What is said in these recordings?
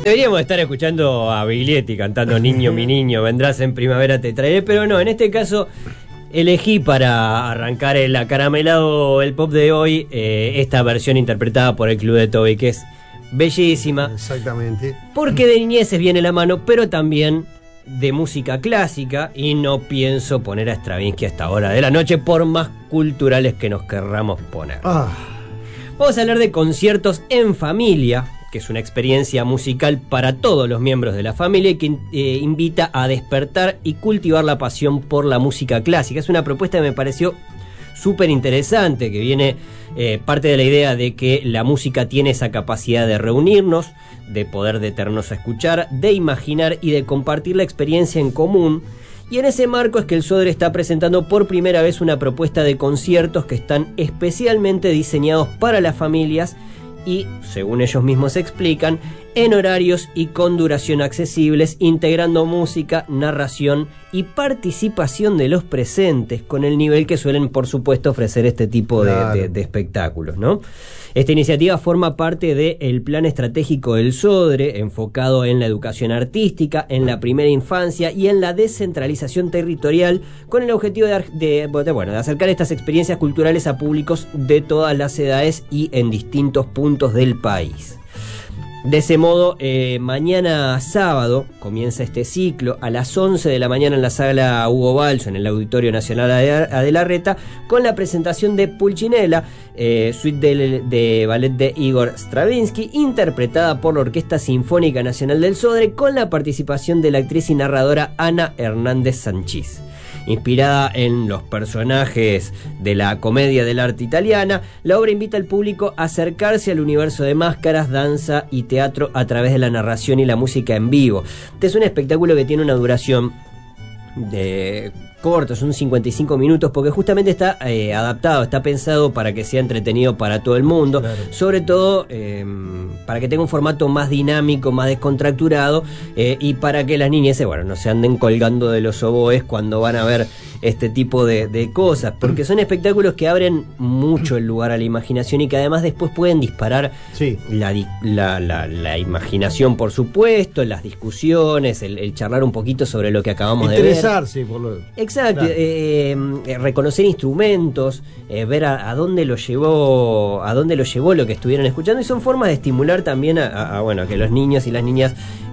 Deberíamos estar escuchando a Biglietti cantando Niño, mi niño, vendrás en primavera, te traeré, pero no, en este caso elegí para arrancar el acaramelado, el pop de hoy, esta versión interpretada por el Club de Toby, que es bellísima. Exactamente. Porque de niñeces viene la mano, pero también de música clásica, y no pienso poner a Stravinsky a esta hora de la noche, por más culturales que nos querramos poner. Vamos a hablar de conciertos en familia, que es una experiencia musical para todos los miembros de la familia y que invita a despertar y cultivar la pasión por la música clásica. Es una propuesta que me pareció súper interesante, que viene parte de la idea de que la música tiene esa capacidad de reunirnos, de poder detenernos a escuchar, de imaginar y de compartir la experiencia en común. Y en ese marco es que el Sodre está presentando por primera vez una propuesta de conciertos que están especialmente diseñados para las familias y, según ellos mismos explican, en horarios y con duración accesibles, integrando música, narración y participación de los presentes, con el nivel que suelen, por supuesto, ofrecer este tipo de espectáculos, ¿no? Esta iniciativa forma parte del plan estratégico del Sodre, enfocado en la educación artística, en la primera infancia y en la descentralización territorial, con el objetivo de acercar estas experiencias culturales a públicos de todas las edades y en distintos puntos del país. De ese modo, mañana sábado comienza este ciclo a las 11 de la mañana en la sala Hugo Balso, en el Auditorio Nacional Adelarreta, con la presentación de Pulcinella, suite de ballet de Igor Stravinsky, interpretada por la Orquesta Sinfónica Nacional del Sodre, con la participación de la actriz y narradora Ana Hernández Sanchís. Inspirada en los personajes de la comedia del arte italiana, la obra invita al público a acercarse al universo de máscaras, danza y teatro a través de la narración y la música en vivo. Este es un espectáculo que tiene una duración corta, son 55 minutos, porque justamente está adaptado, está pensado para que sea entretenido para todo el mundo, claro. Sobre todo para que tenga un formato más dinámico, más descontracturado, y para que las niñas no se anden colgando de los oboes cuando van a ver este tipo de cosas, porque son espectáculos que abren mucho el lugar a la imaginación y que además después pueden disparar la imaginación, por supuesto, las discusiones, el charlar un poquito sobre lo que acabamos de ver. Interesarse por lo... Exacto, claro. Reconocer instrumentos, ver a dónde lo llevó lo que estuvieron escuchando, y son formas de estimular también a que los niños y las niñas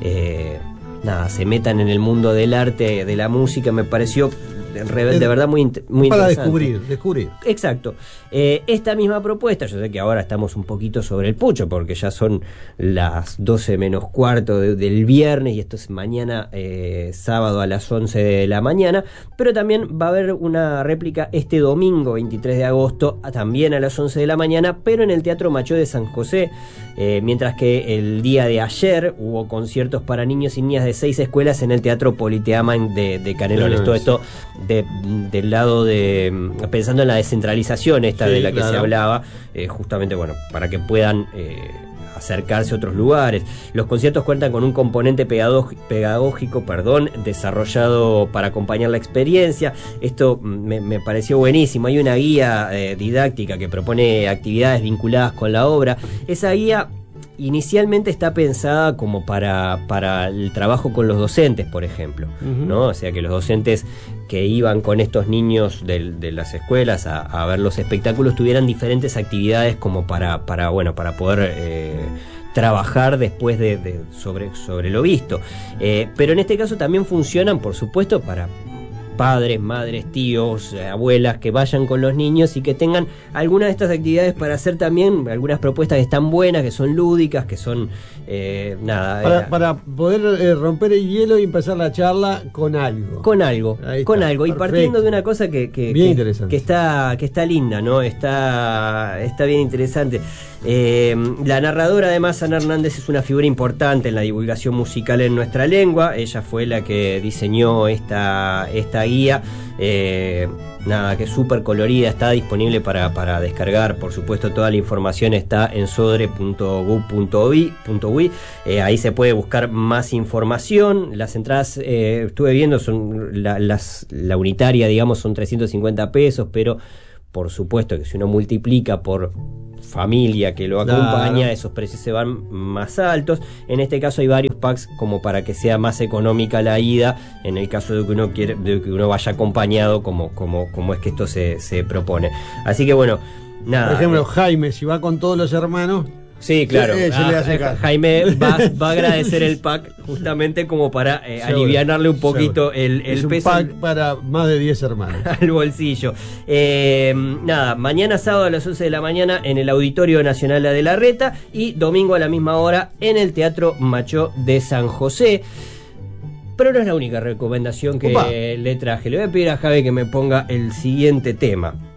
se metan en el mundo del arte, de la música. Me pareció de verdad muy para interesante. descubrir. Exacto. Esta misma propuesta, yo sé que ahora estamos un poquito sobre el pucho porque ya son las 12 menos cuarto del viernes, y esto es mañana sábado a las 11 de la mañana, pero también va a haber una réplica este domingo 23 de agosto también a las 11 de la mañana, pero en el Teatro Machó de San José, mientras que el día de ayer hubo conciertos para niños y niñas de 6 escuelas en el Teatro Politeama de Canelones. Todo esto del lado de pensando en la descentralización de la que se hablaba, justamente para que puedan acercarse a otros lugares. Los conciertos cuentan con un componente pedagógico, desarrollado para acompañar la experiencia. Esto me pareció buenísimo. Hay una guía didáctica que propone actividades vinculadas con la obra. Esa guía inicialmente está pensada como para el trabajo con los docentes, por ejemplo, ¿no? O sea, que los docentes que iban con estos niños de las escuelas a ver los espectáculos tuvieran diferentes actividades como para poder trabajar después sobre lo visto. Pero en este caso también funcionan, por supuesto, para padres, madres, tíos, abuelas que vayan con los niños y que tengan algunas de estas actividades para hacer también algunas propuestas que están buenas, que son lúdicas, que son para poder romper el hielo y empezar la charla con algo. Y partiendo de una cosa que está linda, ¿no? Está bien interesante. La narradora, además, Ana Hernández, es una figura importante en la divulgación musical en nuestra lengua. Ella fue la que diseñó esta guía, que es súper colorida, está disponible para descargar. Por supuesto, toda la información está en sodre.gov.uy. Ahí se puede buscar más información. Las entradas, estuve viendo, son la unitaria, digamos, son 350 pesos, pero por supuesto que si uno multiplica por familia que lo acompaña, claro, esos precios se van más altos. En este caso hay varios packs como para que sea más económica la ida, en el caso de que uno vaya acompañado, como es que esto se propone. Así que bueno, nada. Por ejemplo, Jaime, si va con todos los hermanos. Sí, claro. Jaime va a agradecer el pack justamente como para alivianarle un poquito el peso. Es un pack para más de 10 hermanos. Al bolsillo. Nada, mañana sábado a las 11 de la mañana en el Auditorio Nacional de la Reta y domingo a la misma hora en el Teatro Machó de San José. Pero no es la única recomendación que le traje. Le voy a pedir a Javi que me ponga el siguiente tema.